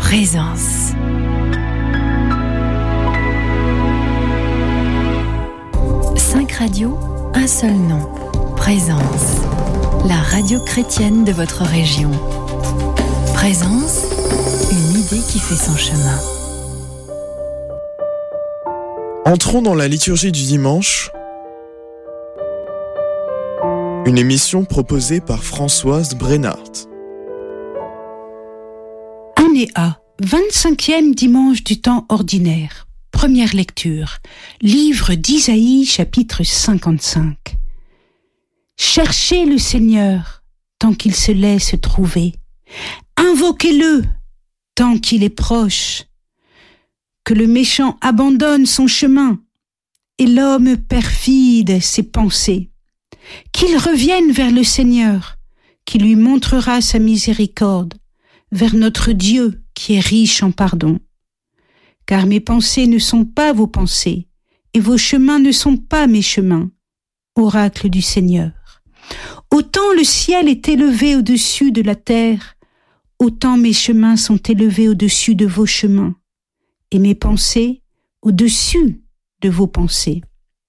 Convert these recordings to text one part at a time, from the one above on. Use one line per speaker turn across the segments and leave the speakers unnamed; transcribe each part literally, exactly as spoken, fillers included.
Présence. Cinq radios, un seul nom. Présence. La radio chrétienne de votre région. Présence, une idée qui fait son chemin.
Entrons dans la liturgie du dimanche, une émission proposée par Françoise Brennart.
Année A, vingt-cinquième dimanche du temps ordinaire. Première lecture, livre d'Isaïe, chapitre cinquante-cinq. Cherchez le Seigneur tant qu'il se laisse trouver. Invoquez-le tant qu'il est proche. Que le méchant abandonne son chemin et l'homme perfide ses pensées. Qu'il revienne vers le Seigneur, qui lui montrera sa miséricorde, vers notre Dieu qui est riche en pardon. Car mes pensées ne sont pas vos pensées, et vos chemins ne sont pas mes chemins, oracle du Seigneur. Autant le ciel est élevé au-dessus de la terre, autant mes chemins sont élevés au-dessus de vos chemins, et mes pensées au-dessus de vos pensées.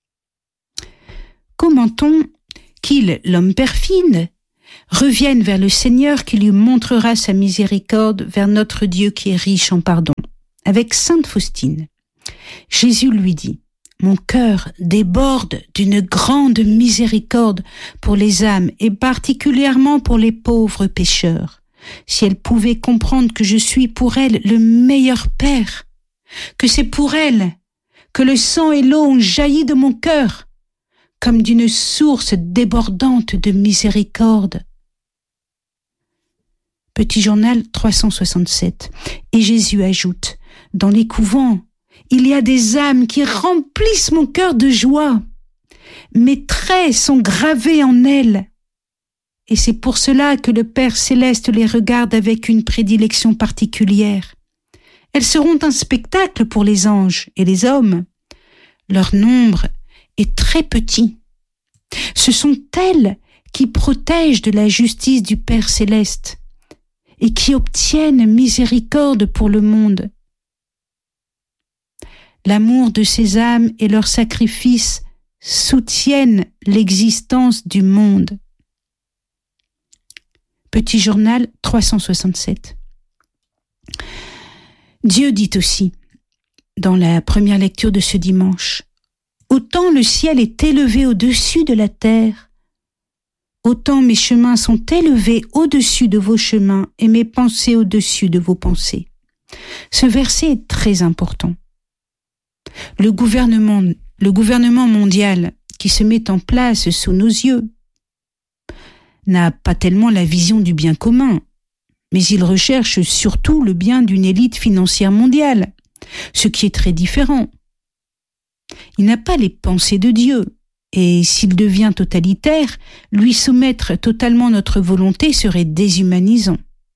Commentons qu'il, l'homme perfide, revienne vers le Seigneur qui lui montrera sa miséricorde, vers notre Dieu qui est riche en pardon. Avec sainte Faustine, Jésus lui dit: « Mon cœur déborde d'une grande miséricorde pour les âmes et particulièrement pour les pauvres pécheurs. Si elle pouvait comprendre que je suis pour elle le meilleur Père, que c'est pour elle que le sang et l'eau ont jailli de mon cœur, comme d'une source débordante de miséricorde. » Petit journal trois cent soixante-sept. Et Jésus ajoute: « Dans les couvents, il y a des âmes qui remplissent mon cœur de joie. Mes traits sont gravés en elles. Et c'est pour cela que le Père céleste les regarde avec une prédilection particulière. Elles seront un spectacle pour les anges et les hommes. Leur nombre est très petit. Ce sont elles qui protègent de la justice du Père céleste et qui obtiennent miséricorde pour le monde. L'amour de ces âmes et leur sacrifice soutiennent l'existence du monde. » Petit journal trois cent soixante-sept. Dieu dit aussi, dans la première lecture de ce dimanche: « Autant le ciel est élevé au-dessus de la terre, autant mes chemins sont élevés au-dessus de vos chemins et mes pensées au-dessus de vos pensées. » Ce verset est très important. Le gouvernement, le gouvernement mondial qui se met en place sous nos yeux n'a pas tellement la vision du bien commun, mais il recherche surtout le bien d'une élite financière mondiale, ce qui est très différent. Il n'a pas les pensées de Dieu, et s'il devient totalitaire, lui soumettre totalement notre volonté serait déshumanisant.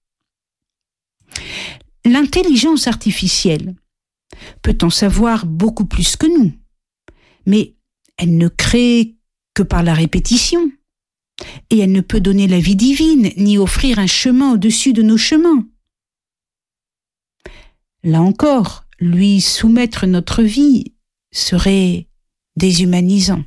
L'intelligence artificielle peut en savoir beaucoup plus que nous, mais elle ne crée que par la répétition, et elle ne peut donner la vie divine, ni offrir un chemin au-dessus de nos chemins. Là encore, lui soumettre notre vie serait déshumanisant.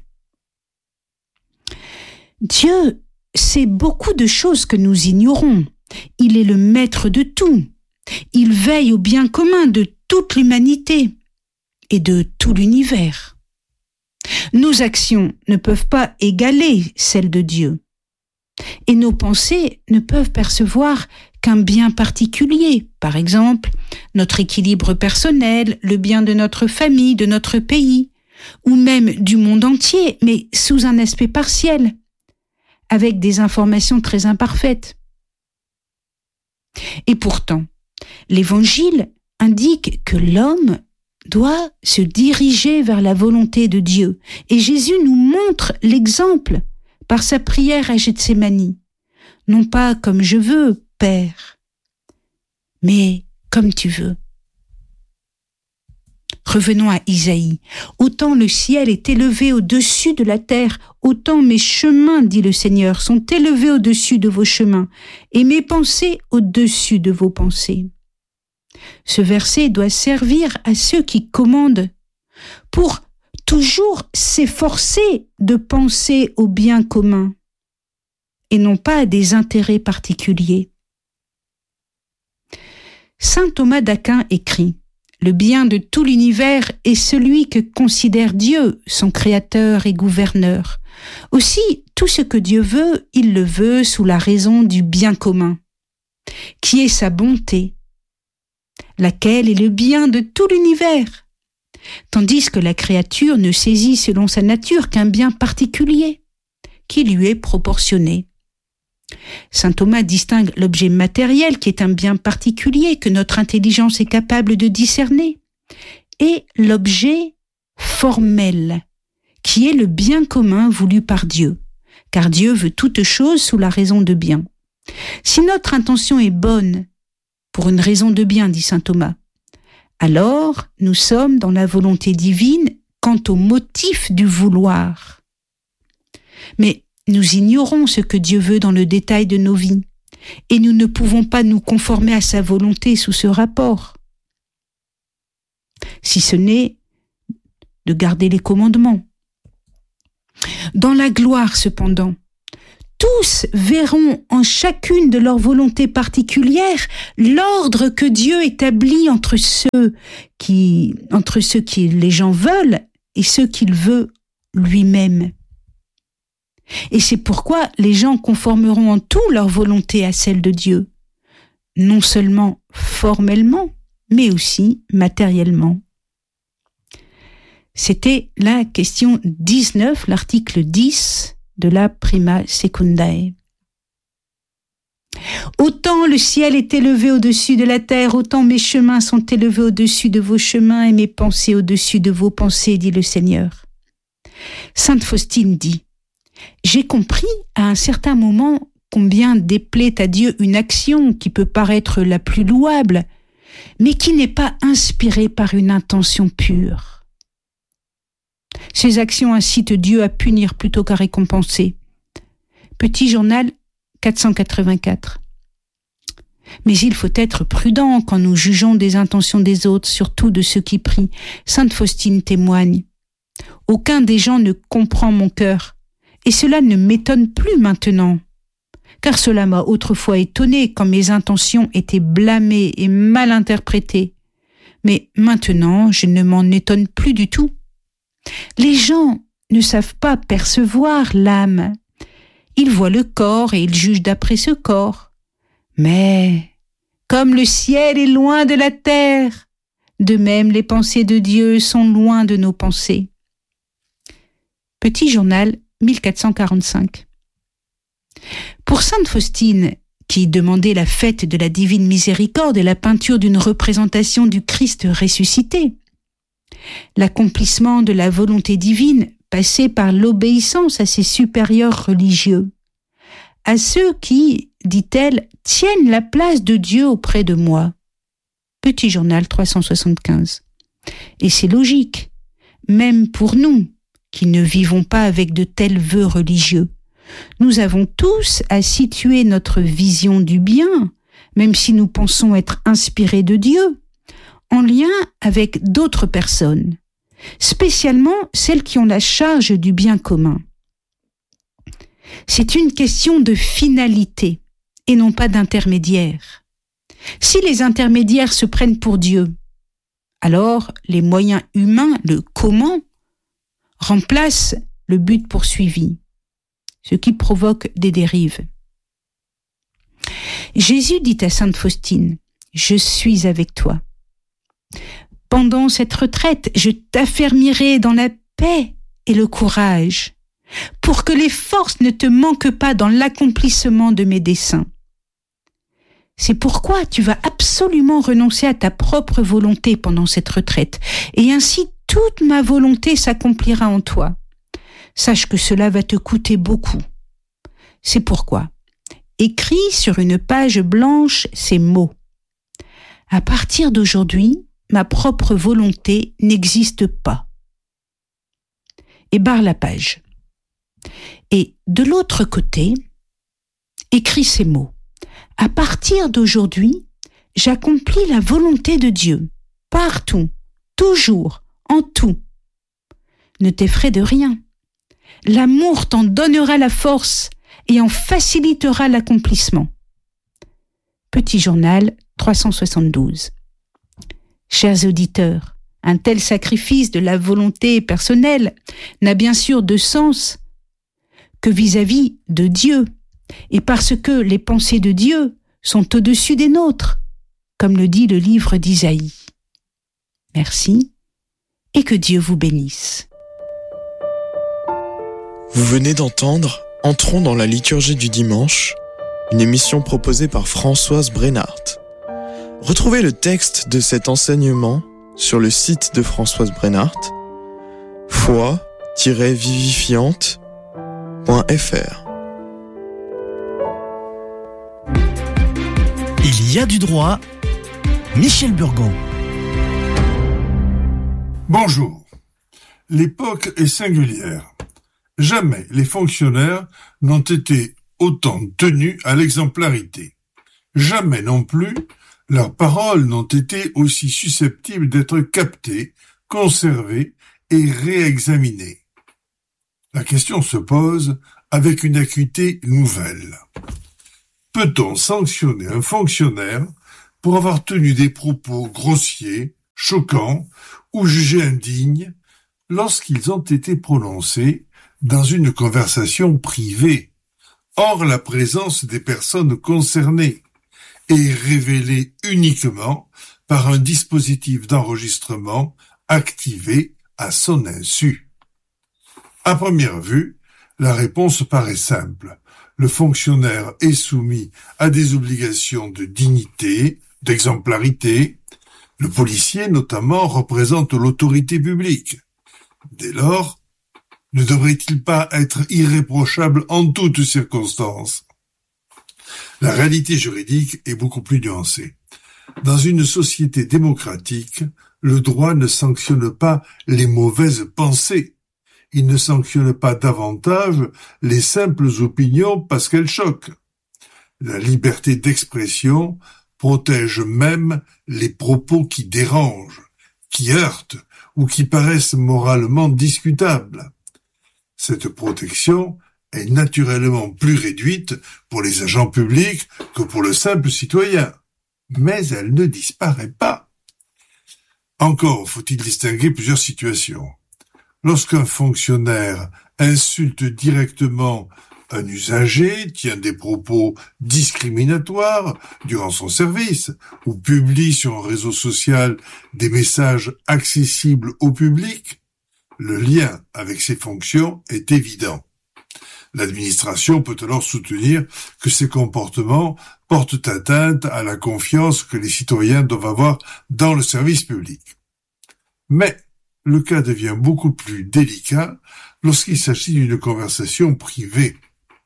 Dieu sait beaucoup de choses que nous ignorons. Il est le maître de tout. Il veille au bien commun de toute l'humanité et de tout l'univers. Nos actions ne peuvent pas égaler celles de Dieu, et nos pensées ne peuvent percevoir qu'un bien particulier, par exemple notre équilibre personnel, le bien de notre famille, de notre pays, ou même du monde entier, mais sous un aspect partiel, avec des informations très imparfaites. Et pourtant, l'Évangile indique que l'homme doit se diriger vers la volonté de Dieu. Et Jésus nous montre l'exemple par sa prière à Gethsémani. Non pas comme je veux, Père, mais comme tu veux. Revenons à Isaïe. Autant le ciel est élevé au-dessus de la terre, autant mes chemins, dit le Seigneur, sont élevés au-dessus de vos chemins, et mes pensées au-dessus de vos pensées. Ce verset doit servir à ceux qui commandent pour toujours s'efforcer de penser au bien commun et non pas à des intérêts particuliers. Saint Thomas d'Aquin écrit « Le bien de tout l'univers est celui que considère Dieu, son créateur et gouverneur. Aussi, tout ce que Dieu veut, il le veut sous la raison du bien commun, qui est sa bonté, laquelle est le bien de tout l'univers, tandis que la créature ne saisit selon sa nature qu'un bien particulier, qui lui est proportionné. » Saint Thomas distingue l'objet matériel, qui est un bien particulier que notre intelligence est capable de discerner, et l'objet formel, qui est le bien commun voulu par Dieu, car Dieu veut toutes choses sous la raison de bien. Si notre intention est bonne, pour une raison de bien, dit saint Thomas, alors nous sommes dans la volonté divine quant au motif du vouloir. Mais nous ignorons ce que Dieu veut dans le détail de nos vies, et nous ne pouvons pas nous conformer à sa volonté sous ce rapport, si ce n'est de garder les commandements. Dans la gloire, cependant, tous verront en chacune de leurs volontés particulières l'ordre que Dieu établit entre ceux qui, entre ceux qui les gens veulent et ceux qu'il veut lui-même. Et c'est pourquoi les gens conformeront en tout leur volonté à celle de Dieu, non seulement formellement, mais aussi matériellement. C'était la question dix-neuf, l'article dix de la Prima Secundae. Autant le ciel est élevé au-dessus de la terre, autant mes chemins sont élevés au-dessus de vos chemins et mes pensées au-dessus de vos pensées, dit le Seigneur. Sainte Faustine dit: j'ai compris à un certain moment combien déplaît à Dieu une action qui peut paraître la plus louable, mais qui n'est pas inspirée par une intention pure. Ces actions incitent Dieu à punir plutôt qu'à récompenser. Petit journal quatre cent quatre-vingt-quatre. Mais il faut être prudent quand nous jugeons des intentions des autres, surtout de ceux qui prient. Sainte Faustine témoigne: aucun des gens ne comprend mon cœur. Et cela ne m'étonne plus maintenant, car cela m'a autrefois étonné quand mes intentions étaient blâmées et mal interprétées. Mais maintenant, je ne m'en étonne plus du tout. Les gens ne savent pas percevoir l'âme. Ils voient le corps et ils jugent d'après ce corps. Mais, comme le ciel est loin de la terre, de même les pensées de Dieu sont loin de nos pensées. Petit journal mille quatre cent quarante-cinq. Pour sainte Faustine, qui demandait la fête de la divine miséricorde et la peinture d'une représentation du Christ ressuscité, l'accomplissement de la volonté divine passait par l'obéissance à ses supérieurs religieux, à ceux qui, dit-elle, tiennent la place de Dieu auprès de moi. Petit journal trois cent soixante-quinze. Et c'est logique, même pour nous, qui ne vivons pas avec de tels vœux religieux. Nous avons tous à situer notre vision du bien, même si nous pensons être inspirés de Dieu, en lien avec d'autres personnes, spécialement celles qui ont la charge du bien commun. C'est une question de finalité et non pas d'intermédiaire. Si les intermédiaires se prennent pour Dieu, alors les moyens humains, le comment, remplace le but poursuivi, ce qui provoque des dérives. Jésus dit à sainte Faustine: « Je suis avec toi. Pendant cette retraite, je t'affermirai dans la paix et le courage, pour que les forces ne te manquent pas dans l'accomplissement de mes desseins. C'est pourquoi tu vas absolument renoncer à ta propre volonté pendant cette retraite, et ainsi toute ma volonté s'accomplira en toi. Sache que cela va te coûter beaucoup. C'est pourquoi, écris sur une page blanche ces mots. À partir d'aujourd'hui, ma propre volonté n'existe pas. Et barre la page. Et de l'autre côté, écris ces mots. À partir d'aujourd'hui, j'accomplis la volonté de Dieu, partout, toujours, en tout. Ne t'effraie de rien. L'amour t'en donnera la force et en facilitera l'accomplissement. Petit journal trois cent soixante-douze. Chers auditeurs, un tel sacrifice de la volonté personnelle n'a bien sûr de sens que vis-à-vis de Dieu, et parce que les pensées de Dieu sont au-dessus des nôtres, comme le dit le livre d'Isaïe. Merci, et que Dieu vous bénisse.
Vous venez d'entendre Entrons dans la liturgie du dimanche, une émission proposée par Françoise Brennart. Retrouvez le texte de cet enseignement sur le site de Françoise Brennart, foi tiret vivifiante point f r.
Il y a du droit, Michel Burgon.
Bonjour. L'époque est singulière. Jamais les fonctionnaires n'ont été autant tenus à l'exemplarité. Jamais non plus leurs paroles n'ont été aussi susceptibles d'être captées, conservées et réexaminées. La question se pose avec une acuité nouvelle. Peut-on sanctionner un fonctionnaire pour avoir tenu des propos grossiers, choquants ou jugés indignes lorsqu'ils ont été prononcés dans une conversation privée, hors la présence des personnes concernées, et révélée uniquement par un dispositif d'enregistrement activé à son insu? À première vue, la réponse paraît simple. Le fonctionnaire est soumis à des obligations de dignité, d'exemplarité. Le policier, notamment, représente l'autorité publique. Dès lors, ne devrait-il pas être irréprochable en toutes circonstances? La réalité juridique est beaucoup plus nuancée. Dans une société démocratique, le droit ne sanctionne pas les mauvaises pensées. Il ne sanctionne pas davantage les simples opinions parce qu'elles choquent. La liberté d'expression protège même les propos qui dérangent, qui heurtent ou qui paraissent moralement discutables. Cette protection est naturellement plus réduite pour les agents publics que pour le simple citoyen, mais elle ne disparaît pas. Encore faut-il distinguer plusieurs situations. Lorsqu'un fonctionnaire insulte directement un usager, tient des propos discriminatoires durant son service, ou publie sur un réseau social des messages accessibles au public, le lien avec ses fonctions est évident. L'administration peut alors soutenir que ces comportements portent atteinte à la confiance que les citoyens doivent avoir dans le service public. Mais le cas devient beaucoup plus délicat lorsqu'il s'agit d'une conversation privée.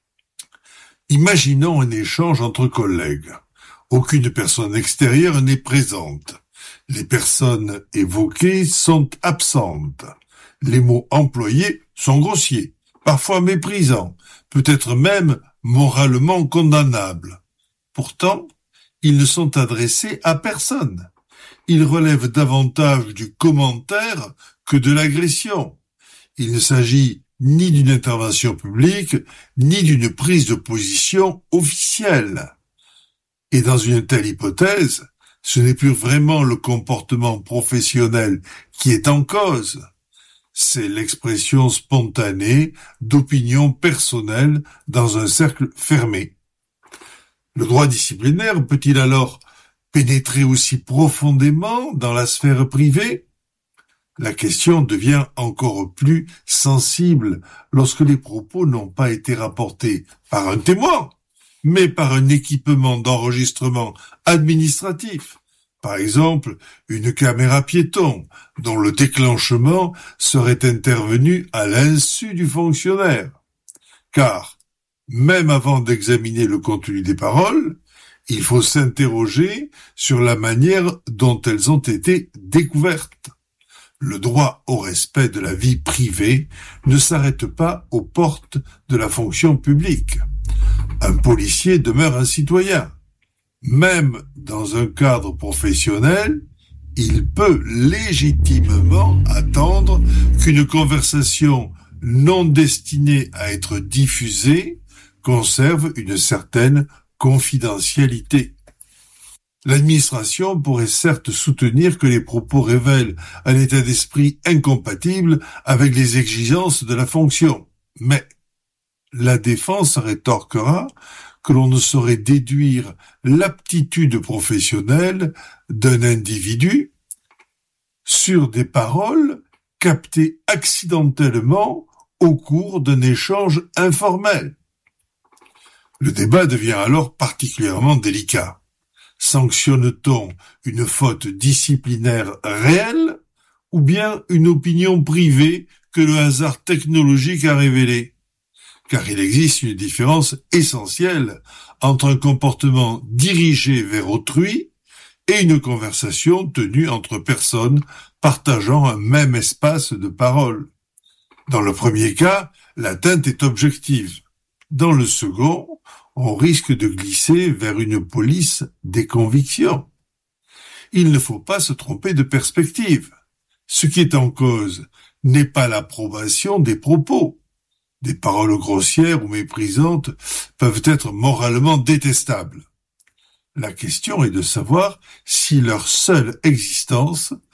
Imaginons un échange entre collègues. Aucune personne extérieure n'est présente. Les personnes évoquées sont absentes. Les mots employés sont grossiers, parfois méprisants, peut-être même moralement condamnables. Pourtant, ils ne sont adressés à personne. Ils relèvent davantage du commentaire que de l'agression. Il ne s'agit ni d'une intervention publique, ni d'une prise de position officielle. Et dans une telle hypothèse, ce n'est plus vraiment le comportement professionnel qui est en cause. C'est l'expression spontanée d'opinions personnelles dans un cercle fermé. Le droit disciplinaire peut-il alors pénétrer aussi profondément dans la sphère privée? La question devient encore plus sensible lorsque les propos n'ont pas été rapportés par un témoin, mais par un équipement d'enregistrement administratif. Par exemple, une caméra piéton, dont le déclenchement serait intervenu à l'insu du fonctionnaire. Car, même avant d'examiner le contenu des paroles, il faut s'interroger sur la manière dont elles ont été découvertes. Le droit au respect de la vie privée ne s'arrête pas aux portes de la fonction publique. Un policier demeure un citoyen. Même dans un cadre professionnel, il peut légitimement attendre qu'une conversation non destinée à être diffusée conserve une certaine confidentialité. L'administration pourrait certes soutenir que les propos révèlent un état d'esprit incompatible avec les exigences de la fonction, mais la défense rétorquera que l'on ne saurait déduire l'aptitude professionnelle d'un individu sur des paroles captées accidentellement au cours d'un échange informel. Le débat devient alors particulièrement délicat. Sanctionne-t-on une faute disciplinaire réelle ou bien une opinion privée que le hasard technologique a révélée ? Car il existe une différence essentielle entre un comportement dirigé vers autrui et une conversation tenue entre personnes partageant un même espace de parole. Dans le premier cas, l'atteinte est objective. Dans le second, on risque de glisser vers une police des convictions. Il ne faut pas se tromper de perspective. Ce qui est en cause n'est pas l'approbation des propos. Des paroles grossières ou méprisantes peuvent être moralement détestables. La question est de savoir si leur seule existence